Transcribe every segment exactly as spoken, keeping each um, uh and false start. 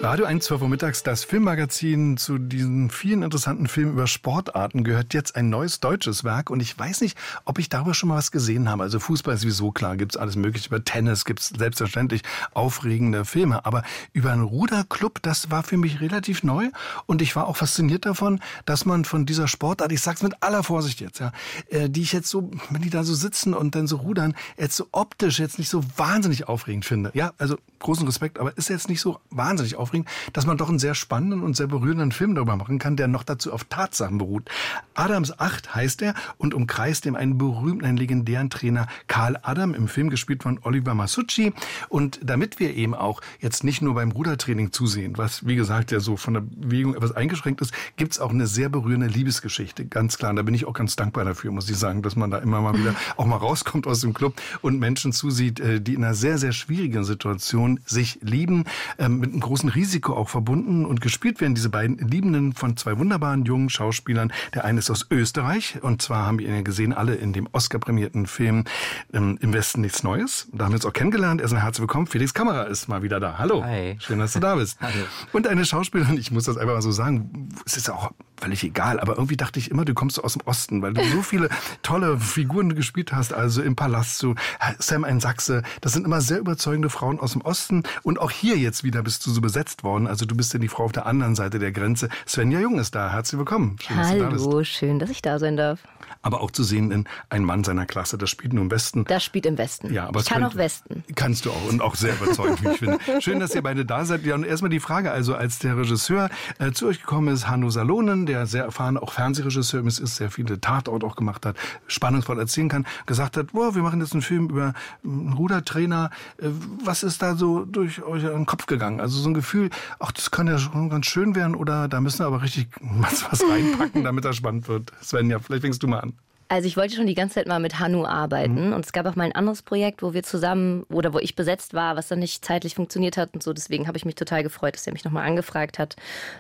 Radio eins, zwölf Uhr mittags, das Filmmagazin. Zu diesen vielen interessanten Filmen über Sportarten gehört jetzt ein neues deutsches Werk. Und ich weiß nicht, ob ich darüber schon mal was gesehen habe. Also Fußball ist sowieso klar, gibt's alles mögliche. Über Tennis gibt's selbstverständlich aufregende Filme. Aber über einen Ruderclub, das war für mich relativ neu. Und ich war auch fasziniert davon, dass man von dieser Sportart, ich sag's mit aller Vorsicht jetzt, ja, die ich jetzt so, wenn die da so sitzen und dann so rudern, jetzt so optisch jetzt nicht so wahnsinnig aufregend finde. Ja, also großen Respekt, aber ist jetzt nicht so wahnsinnig aufregend, dass man doch einen sehr spannenden und sehr berührenden Film darüber machen kann, der noch dazu auf Tatsachen beruht. Adams acht heißt er und umkreist ihm einen berühmten, einen legendären Trainer Karl Adam, im Film gespielt von Oliver Masucci. Und damit wir eben auch jetzt nicht nur beim Rudertraining zusehen, was wie gesagt ja so von der Bewegung etwas eingeschränkt ist, gibt's auch eine sehr berührende Liebesgeschichte, ganz klar. Und da bin ich auch ganz dankbar dafür, muss ich sagen, dass man da immer mal wieder auch mal rauskommt aus dem Club und Menschen zusieht, die in einer sehr, sehr schwierigen Situation sich lieben, mit einem großen Risiko auch verbunden, und gespielt werden diese beiden Liebenden von zwei wunderbaren jungen Schauspielern. Der eine ist aus Österreich, und zwar haben wir ihn ja gesehen, alle in dem Oscar-prämierten Film ähm, Im Westen nichts Neues. Da haben wir uns auch kennengelernt. Erstmal herzlich willkommen. Felix Kammerer ist mal wieder da. Hallo. Hi. Schön, dass du da bist. Hallo. Und eine Schauspielerin, ich muss das einfach mal so sagen, es ist auch völlig egal, aber irgendwie dachte ich immer, du kommst aus dem Osten, weil du so viele tolle Figuren gespielt hast, also im Palast, so Sam ein Sachse, das sind immer sehr überzeugende Frauen aus dem Osten, und auch hier jetzt wieder bist du so besetzt worden, also du bist ja die Frau auf der anderen Seite der Grenze. Svenja Jung ist da, herzlich willkommen. Schön, Hallo, dass du da bist. Schön, dass ich da sein darf. Aber auch zu sehen in Ein Mann seiner Klasse, das spielt nur im Westen. Das spielt im Westen. Ja, aber ich kann könnt, auch Westen. Kannst du auch, und auch sehr überzeugend, wie ich finde. Schön, dass ihr beide da seid. Ja, und erstmal die Frage, also als der Regisseur äh, zu euch gekommen ist, Hanno Salonen, der sehr erfahren auch Fernsehregisseur ist, sehr viele Tatort auch gemacht hat, spannungsvoll erzählen kann, gesagt hat, boah, wir machen jetzt einen Film über einen Rudertrainer. Äh, was ist da so durch euch in den Kopf gegangen? Also so ein Gefühl, ach, das kann ja schon ganz schön werden, oder da müssen wir aber richtig was, was reinpacken, damit das spannend wird. Svenja, vielleicht fängst du mal an. Also ich wollte schon die ganze Zeit mal mit Hanno arbeiten, mhm. und es gab auch mal ein anderes Projekt, wo wir zusammen, oder wo ich besetzt war, was dann nicht zeitlich funktioniert hat und so. Deswegen habe ich mich total gefreut, dass er mich nochmal angefragt hat.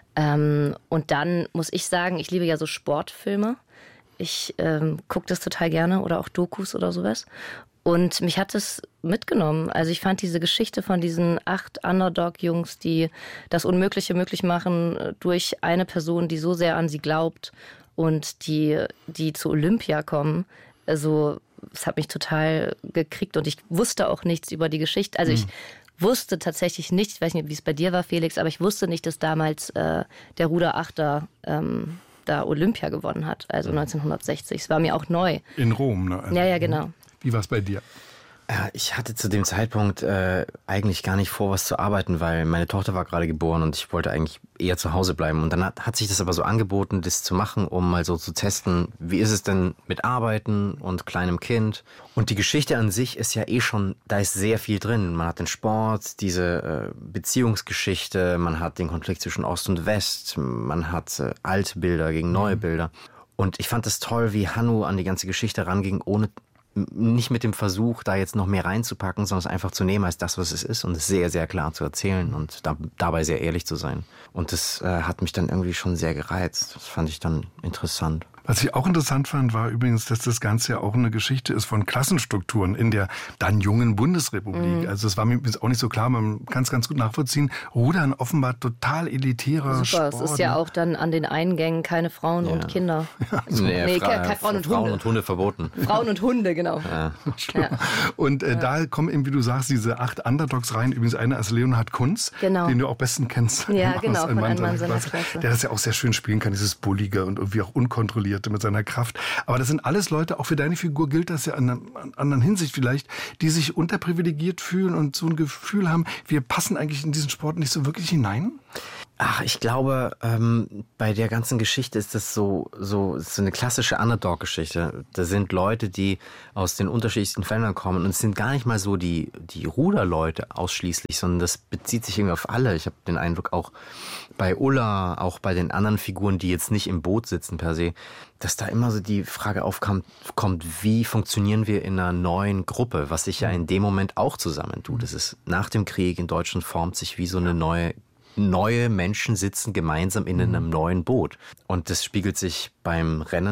Ähm, und dann muss ich sagen, ich liebe ja so Sportfilme. Ich ähm, gucke das total gerne, oder auch Dokus oder sowas. Und mich hat es mitgenommen. Also ich fand diese Geschichte von diesen acht Underdog-Jungs, die das Unmögliche möglich machen, durch eine Person, die so sehr an sie glaubt, und die, die zu Olympia kommen, also es hat mich total gekriegt, und ich wusste auch nichts über die Geschichte. Also ich wusste tatsächlich nicht, ich weiß nicht, wie es bei dir war, Felix, aber ich wusste nicht, dass damals äh, der Ruderachter ähm, da Olympia gewonnen hat, also neunzehnhundertsechzig. Es war mir auch neu. In Rom, ne? Also, ja, ja, genau. Wie war es bei dir? Ich hatte zu dem Zeitpunkt äh, eigentlich gar nicht vor, was zu arbeiten, weil meine Tochter war gerade geboren und ich wollte eigentlich eher zu Hause bleiben. Und dann hat, hat sich das aber so angeboten, das zu machen, um mal so zu testen, wie ist es denn mit Arbeiten und kleinem Kind. Und die Geschichte an sich ist ja eh schon, da ist sehr viel drin. Man hat den Sport, diese äh, Beziehungsgeschichte, man hat den Konflikt zwischen Ost und West, man hat äh, alte Bilder gegen neue Bilder. Und ich fand es toll, wie Hanno an die ganze Geschichte ranging, ohne nicht mit dem Versuch, da jetzt noch mehr reinzupacken, sondern es einfach zu nehmen als das, was es ist, und es sehr, sehr klar zu erzählen und da, dabei sehr ehrlich zu sein. Und das äh, hat mich dann irgendwie schon sehr gereizt. Das fand ich dann interessant. Was ich auch interessant fand, war übrigens, dass das Ganze ja auch eine Geschichte ist von Klassenstrukturen in der dann jungen Bundesrepublik. Mhm. Also das war mir auch nicht so klar, man kann es ganz gut nachvollziehen. Rudern offenbar total elitärer Super, Sport. Es ist ja auch dann an den Eingängen keine Frauen ja. und Kinder. Ja, so. Nee, nee Fra- keine Frauen und Hunde. Frauen und Hunde verboten. Frauen und Hunde, genau. Ja. Ja. Und äh, ja. da kommen eben, wie du sagst, diese acht Underdogs rein. Übrigens einer ist Leonhard Kunz, genau. den du auch besten kennst. Ja, genau, von Mann, Ein Mann seiner Klasse. Der das ja auch sehr schön spielen kann, dieses Bullige und irgendwie auch Unkontrollierte mit seiner Kraft. Aber das sind alles Leute, auch für deine Figur gilt das ja in einer anderen Hinsicht vielleicht, die sich unterprivilegiert fühlen und so ein Gefühl haben, wir passen eigentlich in diesen Sport nicht so wirklich hinein? Ach, ich glaube, ähm, bei der ganzen Geschichte ist das so, so, so eine klassische Underdog-Geschichte. Da sind Leute, die aus den unterschiedlichsten Ländern kommen, und es sind gar nicht mal so die, die Ruderleute ausschließlich, sondern das bezieht sich irgendwie auf alle. Ich habe den Eindruck auch bei Ulla, auch bei den anderen Figuren, die jetzt nicht im Boot sitzen per se, dass da immer so die Frage aufkommt, kommt, wie funktionieren wir in einer neuen Gruppe, was sich ja in dem Moment auch zusammentut. Das ist nach dem Krieg in Deutschland formt sich wie so eine neue Neue Menschen sitzen gemeinsam in einem neuen Boot. Und das spiegelt sich beim Rennen,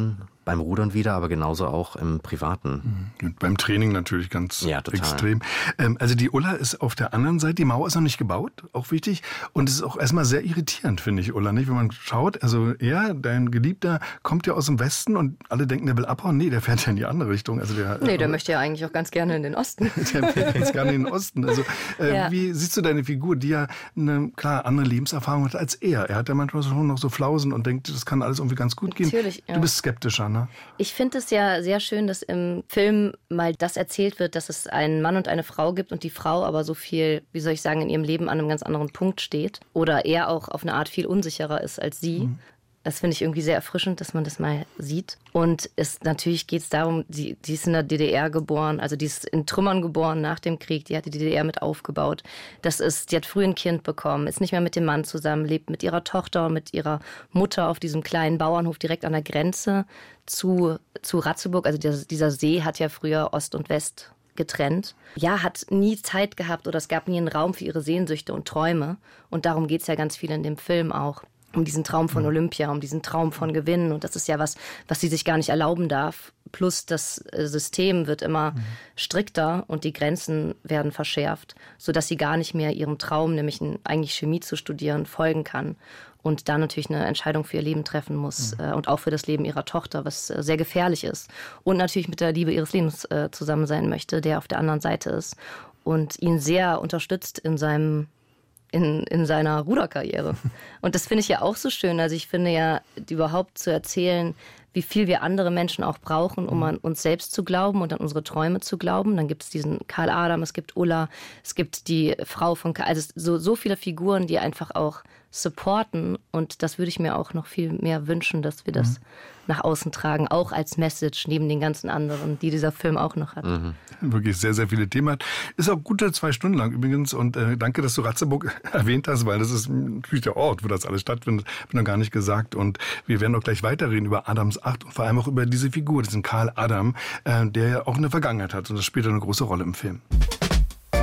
beim Rudern wieder, aber genauso auch im Privaten. Und beim Training natürlich ganz ja, total. extrem. Ähm, also die Ulla ist auf der anderen Seite, die Mauer ist noch nicht gebaut, auch wichtig. Und es ist auch erstmal sehr irritierend, finde ich, Ulla, nicht? Wenn man schaut, also ja, dein Geliebter kommt ja aus dem Westen und alle denken, der will abhauen. Nee, der fährt ja in die andere Richtung. Also der, nee, der äh, möchte ja eigentlich auch ganz gerne in den Osten. Der will ganz gerne in den Osten. Also äh, ja. Wie siehst du deine Figur, die ja eine klar andere Lebenserfahrung hat als er? Er hat ja manchmal schon noch so Flausen und denkt, das kann alles irgendwie ganz gut gehen. Natürlich, ja. Du bist skeptischer, ne? Ich finde es ja sehr schön, dass im Film mal das erzählt wird, dass es einen Mann und eine Frau gibt und die Frau aber so viel, wie soll ich sagen, in ihrem Leben an einem ganz anderen Punkt steht. Oder er auch auf eine Art viel unsicherer ist als sie. Mhm. Das finde ich irgendwie sehr erfrischend, dass man das mal sieht. Und es, natürlich geht es darum, die, die ist in der D D R geboren, also die ist in Trümmern geboren nach dem Krieg, die hat die D D R mit aufgebaut. Das ist, die hat früh ein Kind bekommen, ist nicht mehr mit dem Mann zusammen, lebt mit ihrer Tochter und mit ihrer Mutter auf diesem kleinen Bauernhof direkt an der Grenze zu, zu Ratzeburg. Also dieser, dieser See hat ja früher Ost und West getrennt. Ja, hat nie Zeit gehabt oder es gab nie einen Raum für ihre Sehnsüchte und Träume. Und darum geht es ja ganz viel in dem Film auch. Um diesen Traum von Olympia, um diesen Traum von Gewinnen. Und das ist ja was, was sie sich gar nicht erlauben darf. Plus das System wird immer mhm. strikter und die Grenzen werden verschärft, sodass sie gar nicht mehr ihrem Traum, nämlich eigentlich Chemie zu studieren, folgen kann. Und da natürlich eine Entscheidung für ihr Leben treffen muss mhm. äh, und auch für das Leben ihrer Tochter, was äh, sehr gefährlich ist. Und natürlich mit der Liebe ihres Lebens äh, zusammen sein möchte, der auf der anderen Seite ist und ihn sehr unterstützt in seinem In, in seiner Ruderkarriere. Und das finde ich ja auch so schön. Also ich finde ja, überhaupt zu erzählen, wie viel wir andere Menschen auch brauchen, um an uns selbst zu glauben und an unsere Träume zu glauben. Dann gibt es diesen Karl Adam, es gibt Ulla, es gibt die Frau von Karl. Also so, so viele Figuren, die einfach auch supporten. Und das würde ich mir auch noch viel mehr wünschen, dass wir das mhm. nach außen tragen, auch als Message neben den ganzen anderen, die dieser Film auch noch hat. Mhm. Wirklich sehr, sehr viele Themen hat. Ist auch gute zwei Stunden lang übrigens und äh, danke, dass du Ratzeburg erwähnt hast, weil das ist natürlich der Ort, wo das alles stattfindet. Hab ich noch gar nicht gesagt und wir werden auch gleich weiterreden über Adams acht und vor allem auch über diese Figur, diesen Karl Adam, äh, der ja auch eine Vergangenheit hat und das spielt eine große Rolle im Film.